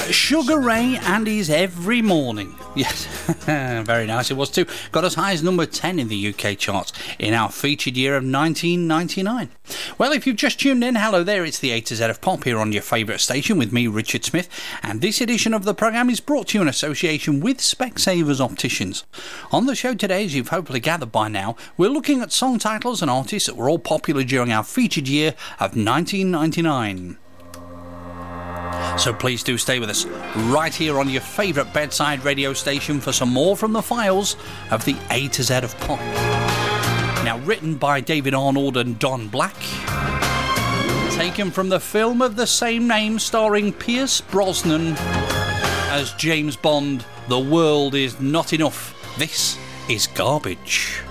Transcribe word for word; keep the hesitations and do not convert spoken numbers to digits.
Sugar Ray and his Every Morning. Yes, very nice it was too. Got as high as number ten in the U K charts in our featured year of nineteen ninety-nine. Well, if you've just tuned in, hello there, it's the A to Z of Pop here on your favourite station with me, Richard Smith, and this edition of the programme is brought to you in association with Specsavers Opticians. On the show today, as you've hopefully gathered by now, we're looking at song titles and artists that were all popular during our featured year of nineteen ninety-nine. So please do stay with us right here on your favourite bedside radio station for some more from the files of the A to Z of Pop. Now written by David Arnold and Don Black, taken from the film of the same name starring Pierce Brosnan as James Bond, The World Is Not Enough. This is Garbage.